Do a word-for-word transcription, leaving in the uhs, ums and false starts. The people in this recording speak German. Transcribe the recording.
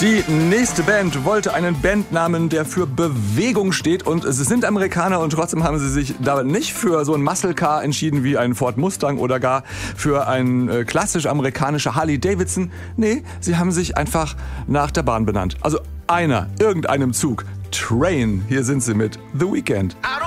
Die nächste Band wollte einen Bandnamen, der für Bewegung steht, und sie sind Amerikaner und trotzdem haben sie sich da nicht für so ein Muscle Car entschieden wie ein Ford Mustang oder gar für ein äh, klassisch amerikanischer Harley Davidson. Nee, sie haben sich einfach nach der Bahn benannt. Also einer, irgendeinem Zug. Train, hier sind sie mit The Weeknd.